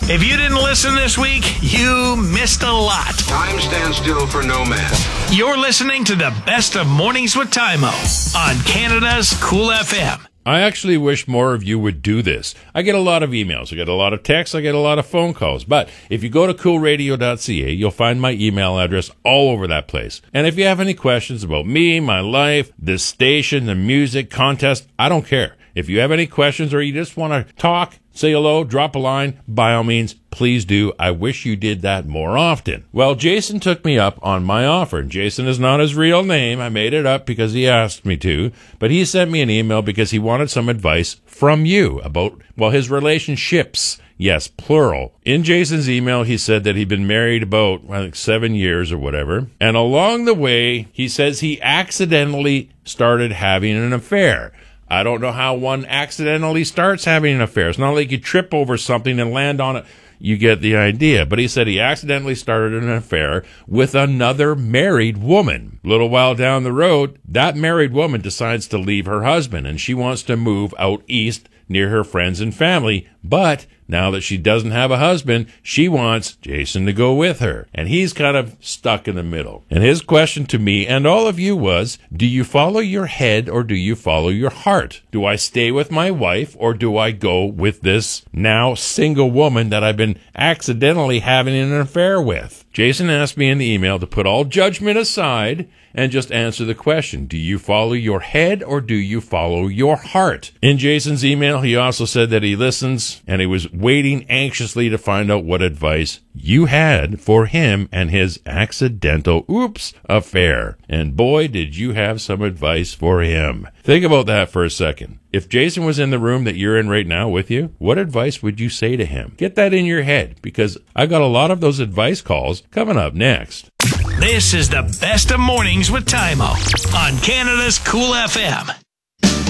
If you didn't listen this week, you missed a lot. Time stands still for no man. You're listening to the best of Mornings with Tymo on Canada's Cool FM. I actually wish more of you would do this. I get a lot of emails, I get a lot of texts, I get a lot of phone calls. But if you go to coolradio.ca, you'll find my email address all over that place. And if you have any questions about me, my life, this station, the music, contest, I don't care. If you have any questions or you just want to talk, say hello, drop a line, by all means, please do. I wish you did that more often. Well, Jason took me up on my offer. And Jason is not his real name. I made it up because he asked me to. But he sent me an email because he wanted some advice from you about, well, his relationships. Yes, plural. In Jason's email, he said that he'd been married about, I think, 7 years or whatever. And along the way, he says he accidentally started having an affair. I don't know how one accidentally starts having an affair. It's not like you trip over something and land on it. You get the idea. But he said he accidentally started an affair with another married woman. A little while down the road, that married woman decides to leave her husband, and she wants to move out east near her friends and family. But now that she doesn't have a husband, she wants Jason to go with her. And he's kind of stuck in the middle. And his question to me and all of you was, do you follow your head or do you follow your heart? Do I stay with my wife or do I go with this now single woman that I've been accidentally having an affair with? Jason asked me in the email to put all judgment aside and just answer the question. Do you follow your head or do you follow your heart? In Jason's email, he also said that he listens and he was waiting anxiously to find out what advice you had for him and his accidental affair. And boy, did you have some advice for him. Think about that for a second. If Jason was in the room that you're in right now with you, what advice would you say to him? Get that in your head, because I got a lot of those advice calls coming up next. This is the best of Mornings with Tymo on Canada's Cool FM.